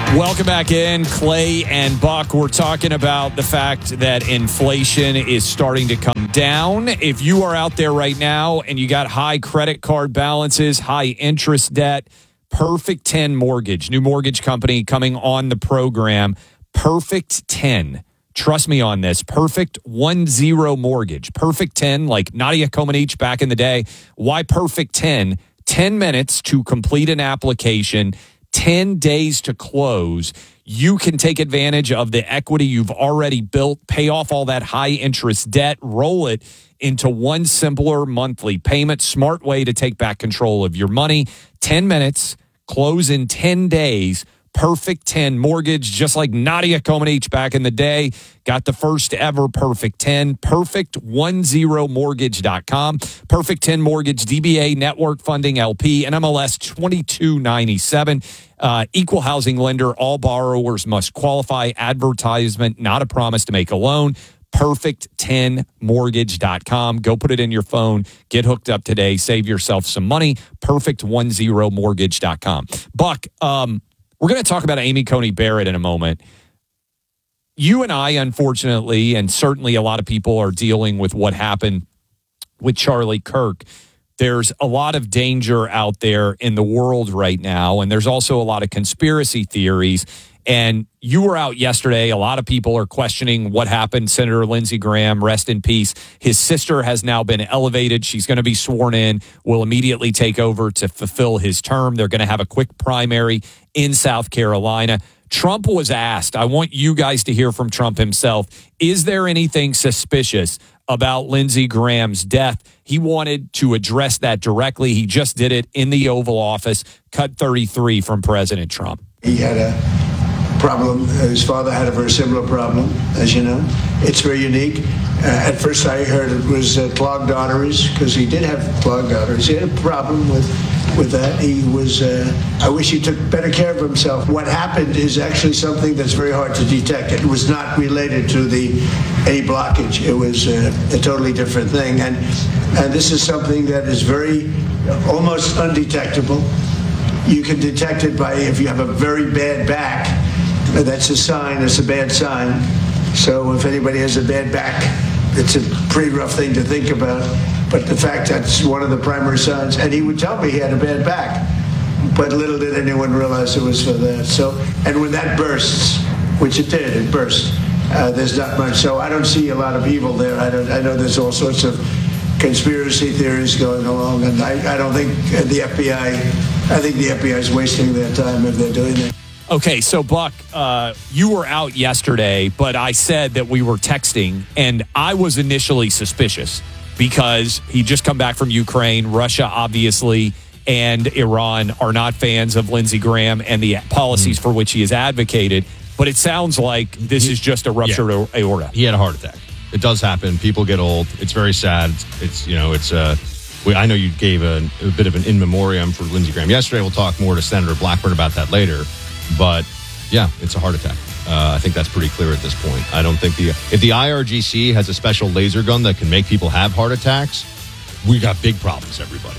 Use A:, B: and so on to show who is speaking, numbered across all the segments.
A: Welcome back in, Clay and Buck. We're talking about the fact that inflation is starting to come down. If you are out there right now and you got high credit card balances, high interest debt, Perfect 10 Mortgage, new mortgage company coming on the program, Perfect 10. Trust me on this. Perfect 10 Mortgage. Perfect 10, like Nadia Comaneci back in the day. Why Perfect 10? 10 minutes to complete an application, 10 days to close. You can take advantage of the equity you've already built, pay off all that high interest debt, roll it into one simpler monthly payment. Smart way to take back control of your money. 10 minutes, close in 10 days. Perfect 10 Mortgage, just like Nadia Comaneci back in the day, got the first ever Perfect 10, perfect10mortgage.com. Perfect 10 Mortgage, DBA Network Funding LP, NMLS 2297. Equal housing lender. All borrowers must qualify. Advertisement, not a promise to make a loan. Perfect10mortgage.com. Go put it in your phone. Get hooked up today. Save yourself some money. Perfect10mortgage.com. Buck, we're going to talk about Amy Coney Barrett in a moment. You and I, unfortunately, and certainly a lot of people are dealing with what happened with Charlie Kirk. There's a lot of danger out there in the world right now, and there's also a lot of conspiracy theories. And you were out yesterday. A lot of people are questioning what happened. Senator Lindsey Graham, rest in peace. His sister has now been elevated. She's going to be sworn in, will immediately take over to fulfill his term. They're going to have a quick primary in South Carolina. Trump was asked, I want you guys to hear from Trump himself, is there anything suspicious about Lindsey Graham's death? He wanted to address that directly. He just did it in the Oval Office. Cut 33 from President Trump.
B: He had a problem. His father had a very similar problem, as you know. It's very unique. At first I heard it was clogged arteries, because he did have clogged arteries. He had a problem with that. He was, I wish he took better care of himself. What happened is actually something that's very hard to detect. It was not related to any blockage. It was a totally different thing. And this is something that is very, almost undetectable. You can detect it by, if you have a very bad back, that's a sign, it's a bad sign. So if anybody has a bad back, it's a pretty rough thing to think about. But the fact that's one of the primary signs, and he would tell me he had a bad back, but little did anyone realize it was for that. So, and when that bursts, which it did, it burst, there's not much. So I don't see a lot of evil there. I know there's all sorts of conspiracy theories going along, and I don't think the FBI, I think the FBI is wasting their time if they're doing that.
A: Okay, so Buck, you were out yesterday, but I said that we were texting, and I was initially suspicious because he just come back from Ukraine. Russia, obviously, and Iran are not fans of Lindsey Graham and the policies for which he has advocated. But it sounds like this is just a ruptured aorta.
C: He had a heart attack. It does happen. People get old. It's very sad. I know you gave a bit of an in memoriam for Lindsey Graham yesterday. We'll talk more to Senator Blackburn about that later. But, yeah, it's a heart attack. I think that's pretty clear at this point. I don't think if the IRGC has a special laser gun that can make people have heart attacks, we got big problems, everybody.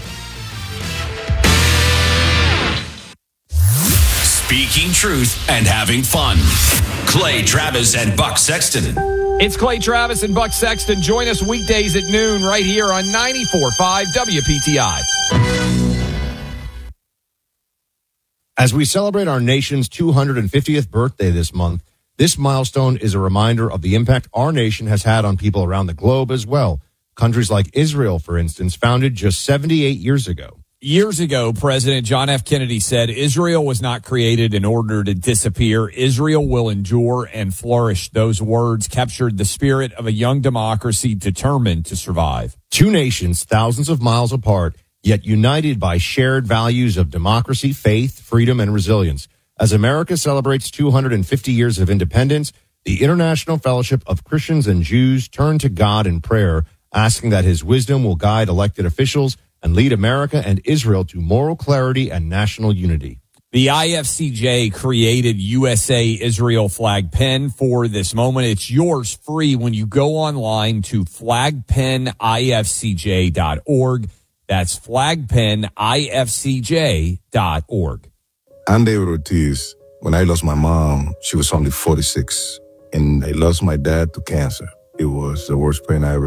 D: Speaking truth and having fun. Clay Travis and Buck Sexton.
A: It's Clay Travis and Buck Sexton. Join us weekdays at noon right here on 94.5 WPTI.
C: As we celebrate our nation's 250th birthday this month, this milestone is a reminder of the impact our nation has had on people around the globe as well. Countries like Israel, for instance, founded just 78 years ago.
A: Years ago, President John F. Kennedy said, Israel was not created in order to disappear. Israel will endure and flourish. Those words captured the spirit of a young democracy determined to survive.
C: Two nations, thousands of miles apart, yet united by shared values of democracy, faith, freedom, and resilience. As America celebrates 250 years of independence, the International Fellowship of Christians and Jews turn to God in prayer, asking that his wisdom will guide elected officials and lead America and Israel to moral clarity and national unity.
A: The IFCJ created USA-Israel flag pen for this moment. It's yours free when you go online to flagpenifcj.org. That's flagpenifcj.org.
E: Andy Ortiz When I lost my mom, she was only 46. And I lost my dad to cancer. It was the worst pain I ever